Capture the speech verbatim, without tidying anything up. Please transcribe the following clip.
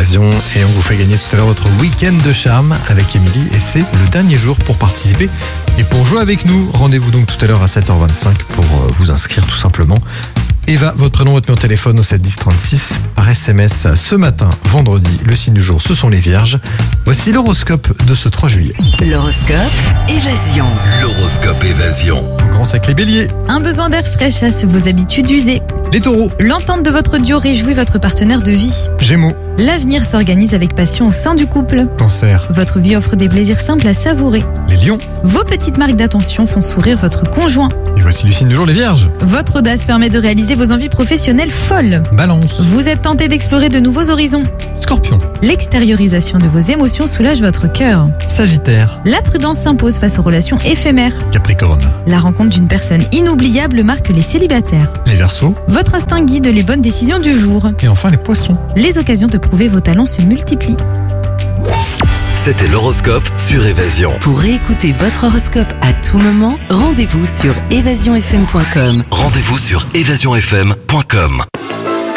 Évasion et on vous fait gagner tout à l'heure votre week-end de charme avec Émilie et c'est le dernier jour pour participer et pour jouer avec nous. Rendez-vous donc tout à l'heure à sept heures vingt-cinq pour vous inscrire tout simplement. Eva, votre prénom, votre numéro de téléphone au sept dix trente-six par S M S ce matin, vendredi. Le signe du jour, ce sont les vierges. Voici l'horoscope de ce trois juillet. L'horoscope Évasion. L'horoscope Évasion. On commence avec les béliers. Un besoin d'air frais chasse vos habitudes usées. Les taureaux. L'entente de votre duo réjouit votre partenaire de vie. Gémeaux. L'avenir s'organise avec passion au sein du couple. Cancer. Votre vie offre des plaisirs simples à savourer. Les lions. Vos petites marques d'attention font sourire votre conjoint. Et voici le signe du jour, les vierges. Votre audace permet de réaliser vos envies professionnelles folles. Balance. Vous êtes tenté d'explorer de nouveaux horizons. Scorpion. L'extériorisation de vos émotions soulage votre cœur. Sagittaire. La prudence s'impose face aux relations éphémères. Capricorne. La rencontre d'une personne inoubliable marque les célibataires. Les verseaux. Votre instinct guide les bonnes décisions du jour. Et enfin les poissons. Les occasions de prouver vos talents se multiplient. C'était l'horoscope sur Évasion. Pour réécouter votre horoscope à tout moment, rendez-vous sur évasion f m point com. Rendez-vous sur évasion f m point com.